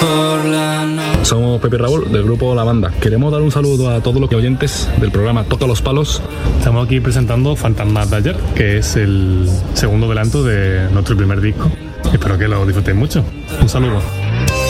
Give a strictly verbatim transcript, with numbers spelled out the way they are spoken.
por la noche. Somos Pepe y Raúl del grupo La Banda. Queremos dar un saludo a todos los oyentes del programa Toca los Palos. Estamos aquí presentando Fantasmas de Ayer, que es el segundo adelanto de nuestro primer disco. Espero que lo disfrutéis mucho. Un saludo.